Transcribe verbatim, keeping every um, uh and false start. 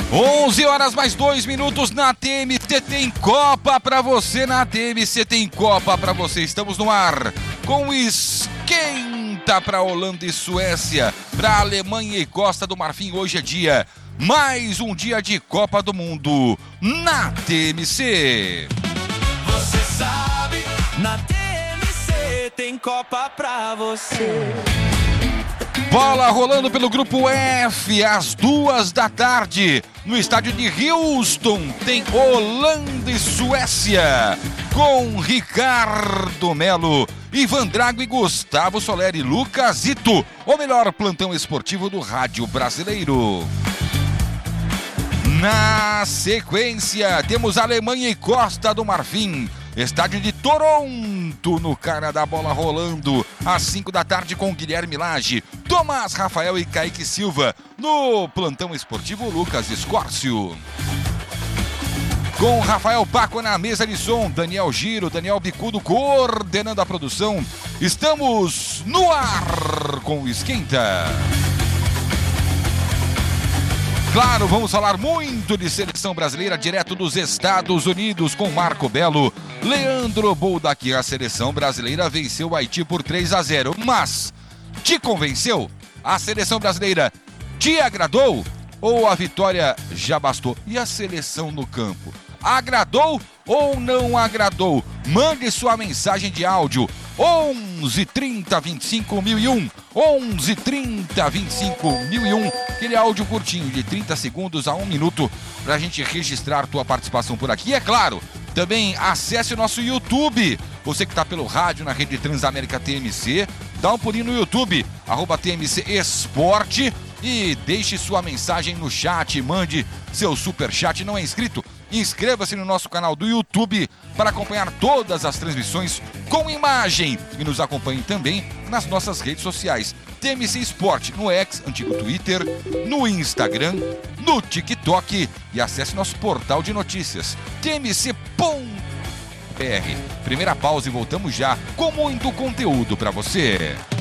onze horas mais dois minutos na T M C, tem Copa pra você, na T M C tem Copa pra você. Estamos no ar com esquenta pra Holanda e Suécia, pra Alemanha e Costa do Marfim. Hoje é dia, mais um dia de Copa do Mundo na T M C. Você sabe, na T M C tem Copa pra você. Bola rolando pelo grupo F, às duas da tarde, no estádio de Houston, tem Holanda e Suécia, com Ricardo Melo, Ivan Drago e Gustavo Soler e Lucasito, o melhor plantão esportivo do rádio brasileiro. Na sequência, temos Alemanha e Costa do Marfim, estádio de Toronto, no Canadá, bola rolando às cinco da tarde com Guilherme Lage, Tomás Rafael e Kaique Silva, no plantão esportivo Lucas Escórcio. Com Rafael Paco na mesa de som, Daniel Giro, Daniel Bicudo coordenando a produção, estamos no ar com o Esquenta. Claro, vamos falar muito de seleção brasileira direto dos Estados Unidos com Marco Belo. Leandro Boldac, a seleção brasileira venceu o Haiti por três a zero. Mas, te convenceu? A seleção brasileira te agradou? Ou a vitória já bastou? E a seleção no campo? Agradou ou não agradou? Mande sua mensagem de áudio. onze trinta vinte e cinco mil e um, onze trinta vinte e cinco mil e um, aquele áudio curtinho de trinta segundos a um minuto pra gente registrar tua participação por aqui. E é claro, também acesse o nosso YouTube, você que tá pelo rádio na rede Transamérica T M C, dá um pulinho no YouTube, arroba T M C Esporte, e deixe sua mensagem no chat, mande seu superchat. Não é inscrito? Inscreva-se no nosso canal do YouTube para acompanhar todas as transmissões com imagem e nos acompanhe também nas nossas redes sociais. T M C Esporte no X, antigo Twitter, no Instagram, no TikTok e acesse nosso portal de notícias T M C ponto B R. Primeira pausa e voltamos já com muito conteúdo para você.